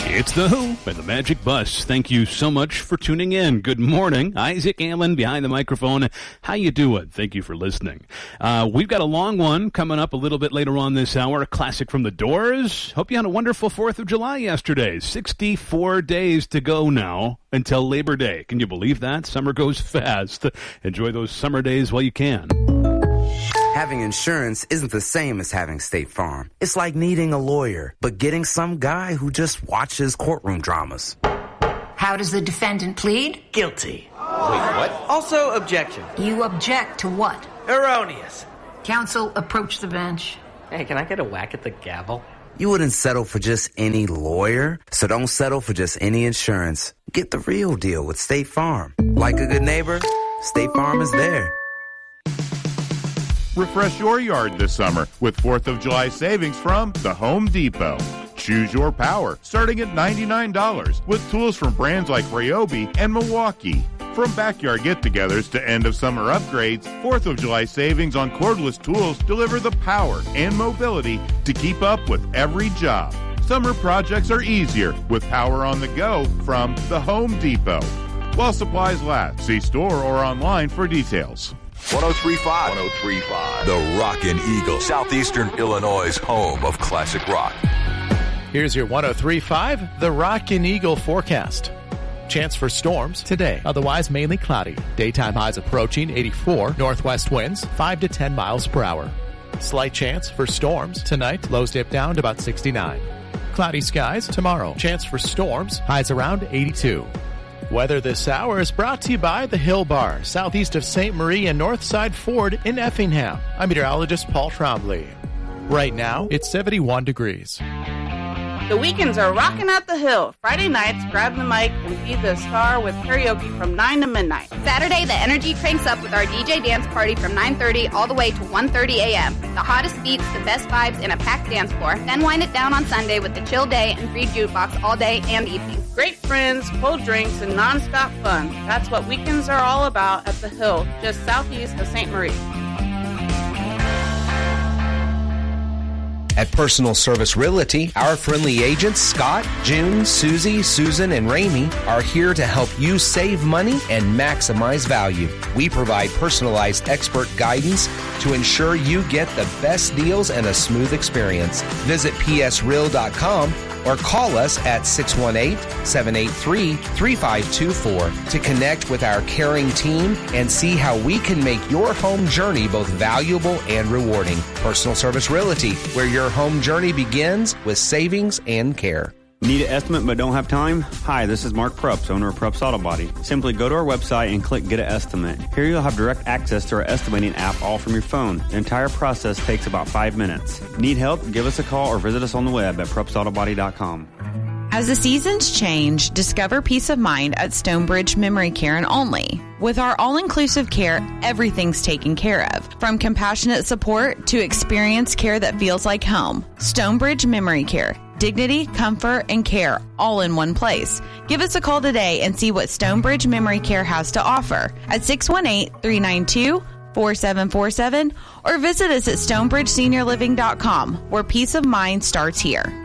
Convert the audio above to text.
It's The Who and the Magic Bus. Thank you so much for tuning in. Good morning. Isaac Allen behind the microphone. How you doing? Thank you for listening. We've got a long one coming up a little bit later on this hour, a classic from The Doors. Hope you had a wonderful 4th of July yesterday. 64 days to go now until Labor Day. Can you believe that? Summer goes fast. Enjoy those summer days while you can. Having insurance isn't the same as having State Farm. It's like needing a lawyer, but getting some guy who just watches courtroom dramas. How does the defendant plead? Guilty. Wait, what? Also, objection. You object to what? Erroneous. Counsel, approach the bench. Hey, can I get a whack at the gavel? You wouldn't settle for just any lawyer, so don't settle for just any insurance. Get the real deal with State Farm. Like a good neighbor, State Farm is there. Refresh your yard this summer with 4th of July savings from the Home Depot. Choose your power, starting at $99, with tools from brands like Ryobi and Milwaukee. From backyard get-togethers to end-of-summer upgrades, 4th of July savings on cordless tools deliver the power and mobility to keep up with every job. Summer projects are easier with power on the go from the Home Depot. While supplies last, see store or online for details. 103.5. 103.5. The Rockin' Eagle, Southeastern Illinois' home of classic rock. Here's your 103.5, the Rockin' Eagle forecast. Chance for storms today, otherwise mainly cloudy. Daytime highs approaching 84, northwest winds 5 to 10 miles per hour. Slight chance for storms tonight, lows dip down to about 69. Cloudy skies tomorrow, chance for storms, highs around 82. Weather this hour is brought to you by the Hill Bar, southeast of St. Marie and Northside Ford in Effingham. I'm meteorologist Paul Trombley. Right now, it's 71 degrees. The weekends are rocking at the Hill. Friday nights, grab the mic and be the star with karaoke from 9 to midnight. Saturday, the energy cranks up with our DJ dance party from 9:30 all the way to 1:30 a.m. The hottest beats, the best vibes, and a packed dance floor. Then wind it down on Sunday with the chill day and free jukebox all day and evening. Great friends, cold drinks, and nonstop fun. That's what weekends are all about at the Hill, just southeast of St. Marie. At Personal Service Realty, our friendly agents, Scott, June, Susie, Susan, and Ramey, are here to help you save money and maximize value. We provide personalized expert guidance to ensure you get the best deals and a smooth experience. Visit psreal.com or call us at 618-783-3524 to connect with our caring team and see how we can make your home journey both valuable and rewarding. Personal Service Realty, where your home journey begins with savings and care. Need an estimate but don't have time? Hi, this is Mark Prups, owner of Prups Auto Body. Simply go to our website and click Get an Estimate. Here you'll have direct access to our estimating app all from your phone. The entire process takes about 5 minutes. Need help? Give us a call or visit us on the web at PrupsAutoBody.com. As the seasons change, discover peace of mind at Stonebridge Memory Care and Only. With our all-inclusive care, everything's taken care of. From compassionate support to experienced care that feels like home. Stonebridge Memory Care. Dignity, comfort, and care all in one place. Give us a call today and see what Stonebridge Memory Care has to offer at 618-392-4747 or visit us at stonebridgeseniorliving.com, where peace of mind starts here.